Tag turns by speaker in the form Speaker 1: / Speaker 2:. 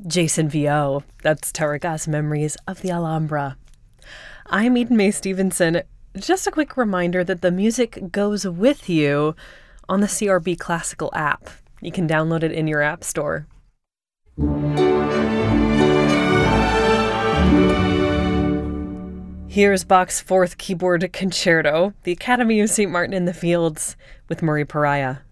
Speaker 1: Jason VO. That's Taragas Memories of the Alhambra. I'm Eden Mae Stevenson. Just a quick reminder that the music goes with you on the CRB Classical app. You can download it in your app store. Here's Bach's Fourth Keyboard Concerto, the Academy of St. Martin in the Fields with Murray Pariah.